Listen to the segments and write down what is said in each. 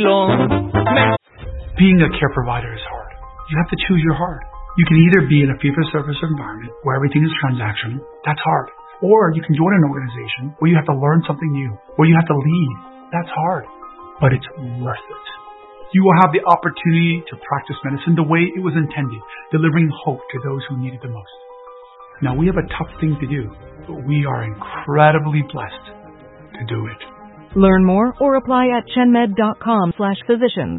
tranquilo. Being a care provider is hard. You have to choose your hard. You can either be in a fee-for-service environment where everything is transactional, that's hard. Or you can join an organization where you have to learn something new, where you have to lead, that's hard. But it's worth it. You will have the opportunity to practice medicine the way it was intended, delivering hope to those who need it the most. Now, we have a tough thing to do, but we are incredibly blessed to do it. Learn more or apply at chenmed.com/physicians.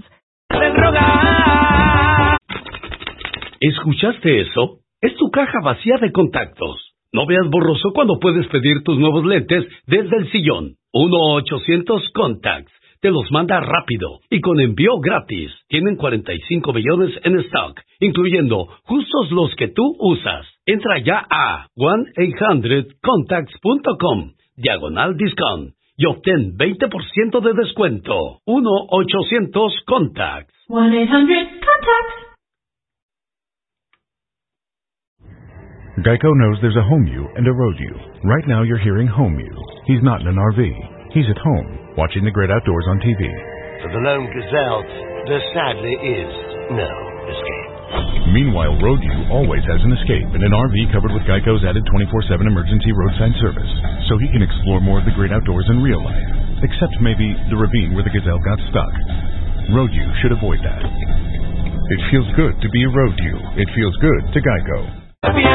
¿Escuchaste eso? Es tu caja vacía de contactos. No veas borroso cuando puedes pedir tus nuevos lentes desde el sillón. 1-800-CONTACTS. Te los manda rápido y con envío gratis. Tienen 45 millones en stock, incluyendo justos los que tú usas. Entra ya a 1-800-CONTACTS.com/discount y obtén 20% de descuento. 1-800-CONTACTS. 1-800-CONTACTS. Geico knows there's a home you and a road you. Right now you're hearing home you. He's not in an RV. He's at home, watching the great outdoors on TV. For the lone gazelle, there sadly is no escape. Meanwhile, road you always has an escape in an RV covered with Geico's added 24/7 emergency roadside service, so he can explore more of the great outdoors in real life, except maybe the ravine where the gazelle got stuck. Road you should avoid that. It feels good to be a road you. It feels good to Geico.